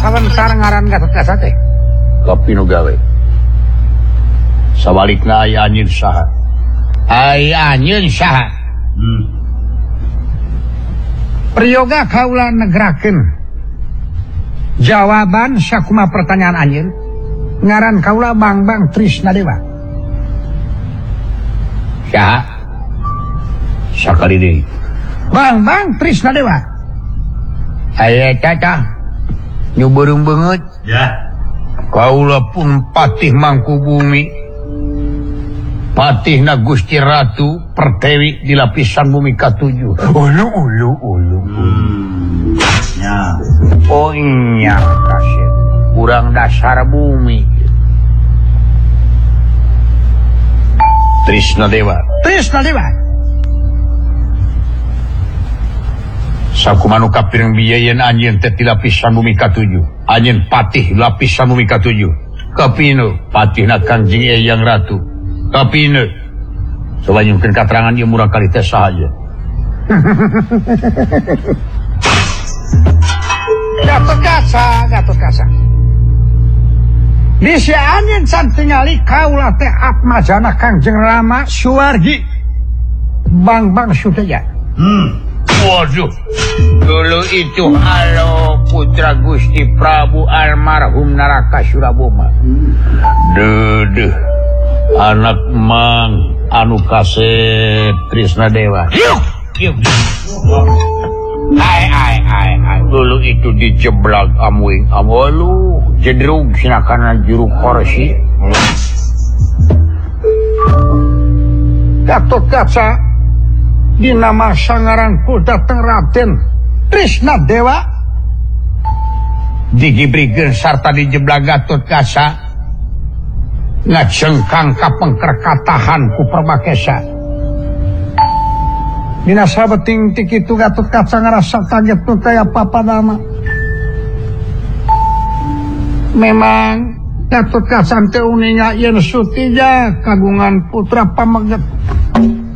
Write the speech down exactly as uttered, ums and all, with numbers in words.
kawentar ngaran Gatot Kaca teh. Kopi nu gawe. Sabalikna aya anjeun saha? Aya anjeun saha? Hmm. Priyoga kaula negerakeun jawaban sakumaha pertanyaan anjeun. Ngaran kaula Bambang Trisnadewa. Saha? Sakali deui. Bambang Trisnadewa. Aya caca nyubereung beungeut. Ya. Kaula pun patih Mangkubumi. Patihna Gusti Ratu Pertiwi di lapisan bumi katujuh. Ulu ulu ulu. Hmm. Ya. Oh iya kasih. Kurang dasar bumi. Trisnadewa. Trisnadewa. Sakumaha nu kapireng biayeun anjeun teh ti lapisan bumi katujuh. Anjeun patih lapisan bumi katujuh. Kapinu patihna Kangjeng Eyang Ratu. Kapinu coba nyungkeun katerangan ieu murang kali teh sahaja. Gatot Kaca, Gatot Kaca. Bisi anjeun can tingali kaula teh atmajana Kangjeng Rama Suwargi Bambang Sudaya. Hmm. Waduh, dulu itu halo putra Gusti Prabu almarhum Naraka Suraboma. Dedeh, anak mang anu kasep Trisnadewa. Yuk, yuk. Ai, ai, ai, ai. Dulu itu dijeblak amuing amolu, jedrug sinakana juru korsi. Gatot Kaca dina masa ngaranku dateng Raden Trisnadewa digibrikeun sarta dijeblak Gatot Kaca ngacengkang ka pengkerkatahan ku Permakesa. dina sabeting ti kitu Gatot Kaca ngarasa kaget teh teh apa nama. Memang Gatot Kaca teh uninga yen sutija kagungan putra pameget.